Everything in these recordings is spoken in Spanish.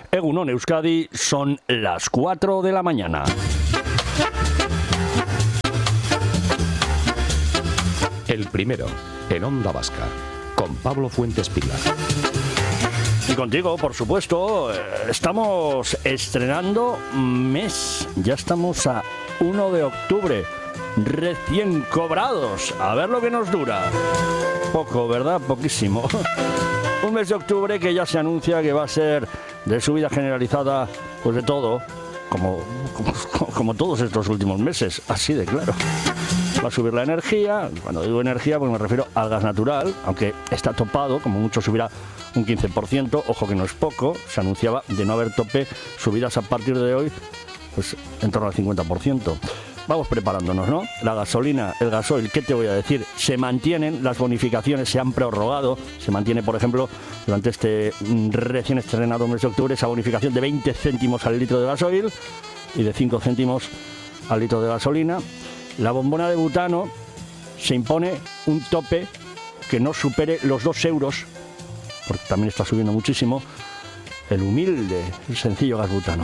Egunon Euskadi, son las 4 de la mañana. El primero, en Onda Vasca, con Pablo Fuentes Pila. Y contigo, por supuesto, estamos estrenando mes. Ya estamos a 1 de octubre, recién cobrados. A ver lo que nos dura. Poco, ¿verdad? Poquísimo. Un mes de octubre que ya se anuncia que va a ser de subida generalizada, pues de todo, como todos estos últimos meses, así de claro. Va a subir la energía. Cuando digo energía, pues me refiero al gas natural, aunque está topado, como mucho subirá un 15%, ojo que no es poco. Se anunciaba de no haber tope, subidas a partir de hoy, pues en torno al 50%. Vamos preparándonos, ¿no? La gasolina, el gasoil, ¿qué te voy a decir? Se mantienen, las bonificaciones se han prorrogado. Se mantiene, por ejemplo, durante este recién estrenado mes de octubre, esa bonificación de 20 céntimos al litro de gasoil y de 5 céntimos al litro de gasolina. La bombona de butano se impone un tope que no supere los 2 euros, porque también está subiendo muchísimo el humilde, el sencillo gas butano.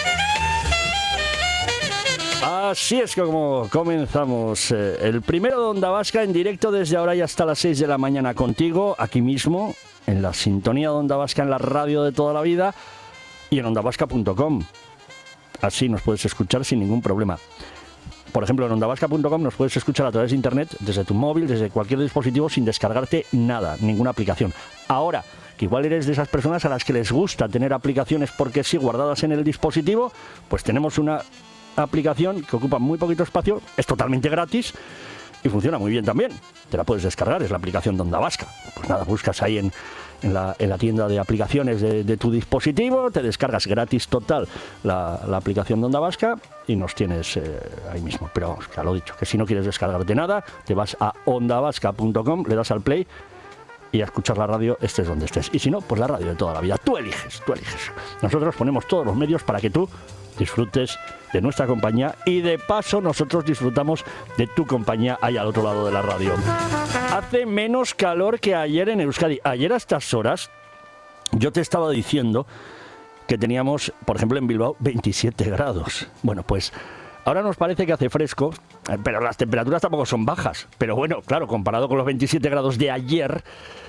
Así es que como comenzamos el primero de Onda Vasca en directo desde ahora y hasta las 6 de la mañana contigo, aquí mismo, en la sintonía de Onda Vasca, en la radio de toda la vida y en ondavasca.com. Así nos puedes escuchar sin ningún problema. Por ejemplo, en ondavasca.com nos puedes escuchar a través de internet, desde tu móvil, desde cualquier dispositivo, sin descargarte nada, ninguna aplicación. Ahora, que igual eres de esas personas a las que les gusta tener aplicaciones porque sí, guardadas en el dispositivo, pues tenemos una aplicación que ocupa muy poquito espacio, es totalmente gratis y funciona muy bien también. Te la puedes descargar, es la aplicación de Onda Vasca. Pues nada, buscas ahí en la tienda de aplicaciones de tu dispositivo, te descargas gratis total la aplicación de Onda Vasca y nos tienes ahí mismo. Pero vamos, ya lo he dicho, que si no quieres descargarte nada, te vas a ondavasca.com, le das al play y a escuchar la radio estés donde estés. Y si no, pues la radio de toda la vida. Tú eliges. Nosotros ponemos todos los medios para que tú disfrutes de nuestra compañía y de paso nosotros disfrutamos de tu compañía ahí al otro lado de la radio. Hace menos calor que ayer en Euskadi. Ayer a estas horas yo te estaba diciendo que teníamos, por ejemplo, en Bilbao 27 grados. Bueno, pues ahora nos parece que hace fresco, pero las temperaturas tampoco son bajas. Pero bueno, claro, comparado con los 27 grados de ayer,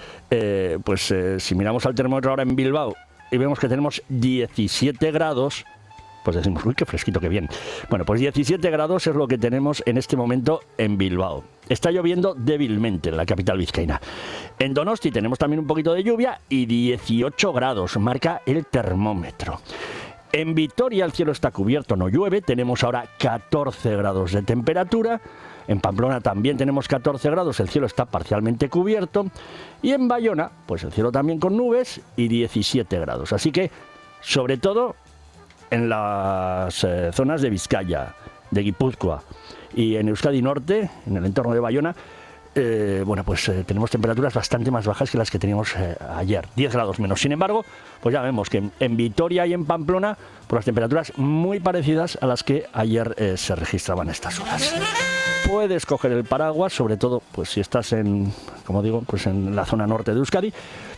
si miramos al termómetro ahora en Bilbao y vemos que tenemos 17 grados, pues decimos, uy, qué fresquito, qué bien. Bueno, pues 17 grados es lo que tenemos en este momento en Bilbao. Está lloviendo débilmente en la capital vizcaína. En Donosti tenemos también un poquito de lluvia y 18 grados, marca el termómetro. En Vitoria el cielo está cubierto, no llueve, tenemos ahora 14 grados de temperatura. En Pamplona también tenemos 14 grados, el cielo está parcialmente cubierto. Y en Bayona, pues el cielo también con nubes y 17 grados. Así que, sobre todo en las zonas de Vizcaya, de Guipúzcoa y en Euskadi Norte, en el entorno de Bayona, tenemos temperaturas bastante más bajas que las que teníamos ayer, 10 grados menos. Sin embargo, pues ya vemos que en Vitoria y en Pamplona, pues las temperaturas muy parecidas a las que ayer se registraban estas horas. Puedes coger el paraguas, sobre todo pues si estás en la zona norte de Euskadi.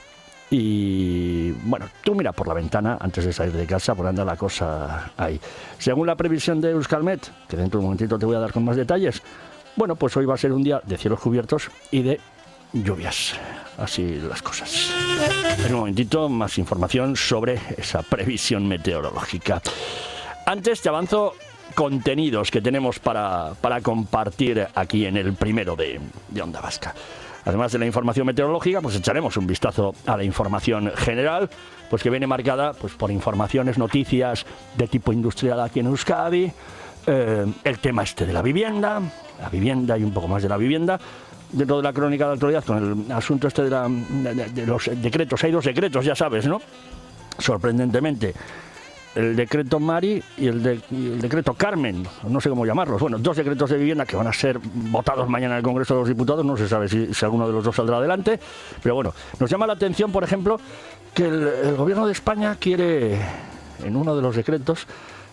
Y bueno, tú mira por la ventana antes de salir de casa, por anda la cosa ahí. Según la previsión de Euskalmet, que dentro de un momentito te voy a dar con más detalles, bueno, pues hoy va a ser un día de cielos cubiertos y de lluvias. Así las cosas. En un momentito más información sobre esa previsión meteorológica. Antes te avanzo contenidos que tenemos para compartir aquí en el primero de Onda Vasca. Además de la información meteorológica, pues echaremos un vistazo a la información general, pues que viene marcada pues por informaciones, noticias de tipo industrial aquí en Euskadi, el tema de la vivienda y un poco más de la vivienda. Dentro de la crónica de actualidad, con el asunto de los decretos, hay 2 decretos, ya sabes, ¿no? Sorprendentemente, el decreto Mari y el decreto Carmen, no sé cómo llamarlos. Bueno, 2 decretos de vivienda que van a ser votados mañana en el Congreso de los Diputados. No se sabe si alguno de los 2 saldrá adelante. Pero bueno, nos llama la atención, por ejemplo, que el Gobierno de España quiere, en uno de los decretos,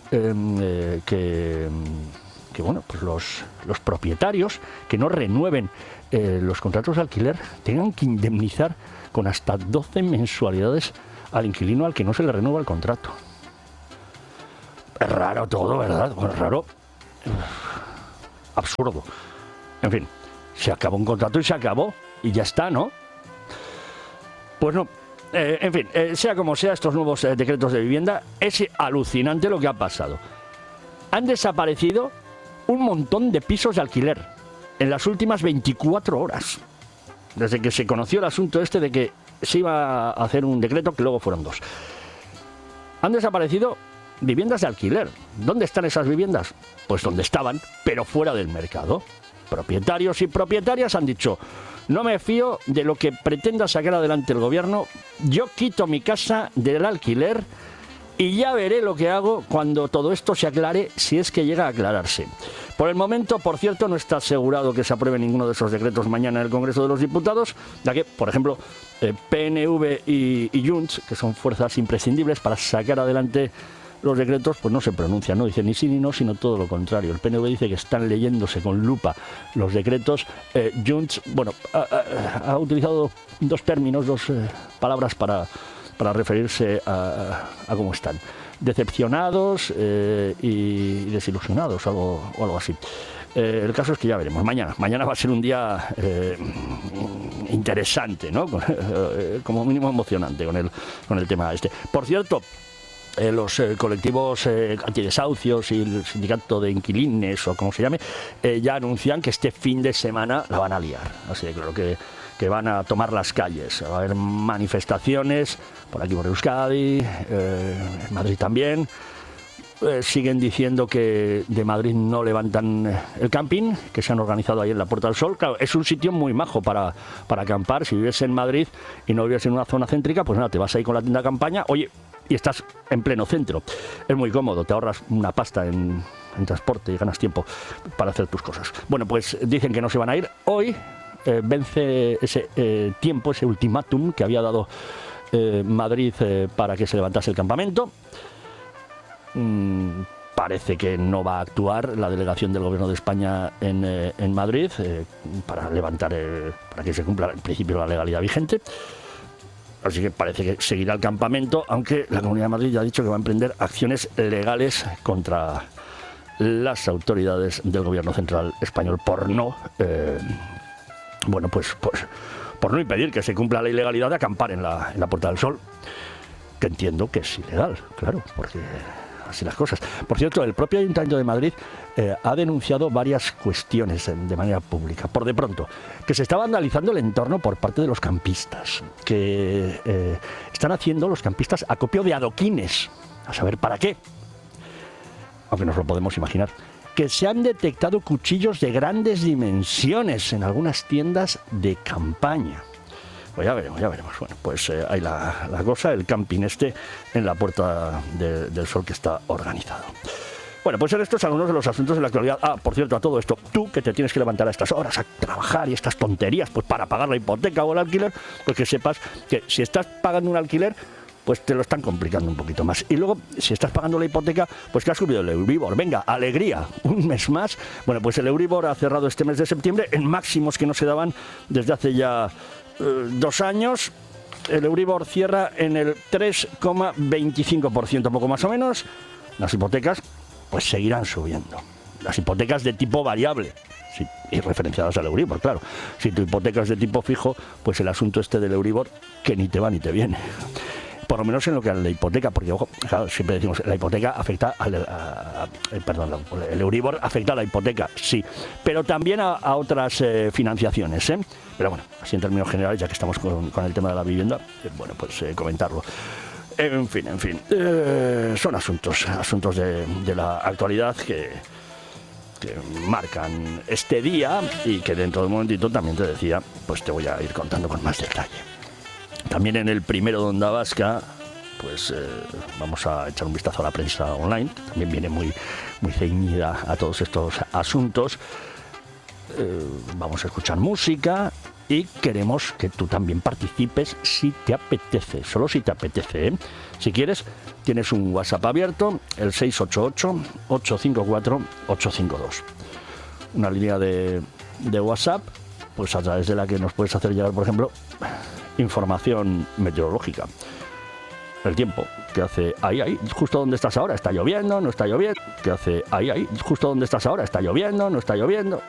que los propietarios que no renueven los contratos de alquiler tengan que indemnizar con hasta 12 mensualidades al inquilino al que no se le renueva el contrato. Es raro todo, ¿verdad? Bueno, raro. Absurdo. En fin, se acabó un contrato y se acabó. Y ya está, ¿no? Pues no. En fin, sea como sea, estos nuevos decretos de vivienda, es alucinante lo que ha pasado. Han desaparecido un montón de pisos de alquiler en las últimas 24 horas. Desde que se conoció el asunto este de que se iba a hacer un decreto, que luego fueron 2. Han desaparecido viviendas de alquiler. ¿Dónde están esas viviendas? Pues donde estaban, pero fuera del mercado. Propietarios y propietarias han dicho: no me fío de lo que pretenda sacar adelante el gobierno, yo quito mi casa del alquiler y ya veré lo que hago cuando todo esto se aclare, si es que llega a aclararse. Por el momento, por cierto, no está asegurado que se apruebe ninguno de esos decretos mañana en el Congreso de los Diputados, ya que, por ejemplo, PNV y Junts, que son fuerzas imprescindibles para sacar adelante los decretos, pues no se pronuncian, no dicen ni sí ni no, sino todo lo contrario. El PNV dice que están leyéndose con lupa los decretos. Junts, bueno, ha utilizado 2 términos, 2 palabras para referirse a cómo están: decepcionados y desilusionados, o algo así. El caso es que ya veremos. Mañana va a ser un día interesante, ¿no? Como mínimo emocionante con el tema este. Por cierto, los colectivos antidesahucios y el sindicato de inquilines, o como se llame, ya anuncian que este fin de semana la van a liar. Así que creo que van a tomar las calles. Va a haber manifestaciones por aquí, por Euskadi, en Madrid también. Siguen diciendo que de Madrid no levantan el camping que se han organizado ahí en la Puerta del Sol. Claro, es un sitio muy majo para acampar. Si vives en Madrid y no vives en una zona céntrica, pues nada, te vas ahí con la tienda de campaña, oye, y estás en pleno centro. Es muy cómodo, te ahorras una pasta en transporte y ganas tiempo para hacer tus cosas. Bueno, pues dicen que no se van a ir. Hoy vence ese tiempo, ese ultimátum que había dado Madrid para que se levantase el campamento. Parece que no va a actuar la delegación del Gobierno de España en Madrid para levantar, para que se cumpla en principio la legalidad vigente. Así que parece que seguirá el campamento, aunque la Comunidad de Madrid ya ha dicho que va a emprender acciones legales contra las autoridades del Gobierno central español por no, por no impedir que se cumpla la ilegalidad de acampar en la Puerta del Sol, que entiendo que es ilegal, claro, porque así las cosas. Por cierto, el propio Ayuntamiento de Madrid ha denunciado varias cuestiones de manera pública. Por de pronto, que se está vandalizando el entorno por parte de los campistas, que están haciendo los campistas acopio de adoquines, a saber para qué, aunque nos lo podemos imaginar. Que se han detectado cuchillos de grandes dimensiones en algunas tiendas de campaña. Pues ya veremos. Bueno, pues hay la cosa, el camping este en la Puerta del Sol que está organizado. Bueno, pues estos son algunos de los asuntos de la actualidad. Ah, por cierto, a todo esto, tú que te tienes que levantar a estas horas a trabajar y estas tonterías, pues para pagar la hipoteca o el alquiler, pues que sepas que si estás pagando un alquiler, pues te lo están complicando un poquito más. Y luego, si estás pagando la hipoteca, pues que ha subido el Euribor. Venga, alegría, un mes más. Bueno, pues el Euribor ha cerrado este mes de septiembre en máximos que no se daban desde hace ya 2 años. El Euribor cierra en el 3,25%, poco más o menos. Las hipotecas pues seguirán subiendo. Las hipotecas de tipo variable, sí, y referenciadas al Euribor, claro. Si tu hipoteca es de tipo fijo, pues el asunto este del Euribor, que ni te va ni te viene. Por lo menos en lo que a la hipoteca, porque ojo, claro, siempre decimos, la hipoteca afecta el Euribor afecta a la hipoteca, sí, pero también a otras financiaciones, ¿eh? Pero bueno, así en términos generales, ya que estamos con el tema de la vivienda, bueno, pues comentarlo. En fin, son asuntos de la actualidad que marcan este día y que dentro de un momentito también te decía, pues te voy a ir contando con más detalle. También en el primero de Onda Vasca, pues vamos a echar un vistazo a la prensa online, que también viene muy ceñida a todos estos asuntos. Vamos a escuchar música y queremos que tú también participes si te apetece, solo si te apetece, ¿eh? Si quieres, tienes un WhatsApp abierto, el 688-854-852. Una línea de WhatsApp, pues a través de la que nos puedes hacer llegar, por ejemplo, información meteorológica. El tiempo, que hace ahí, justo donde estás ahora está lloviendo, no está lloviendo, que hace ahí, justo donde estás ahora está lloviendo, no está lloviendo.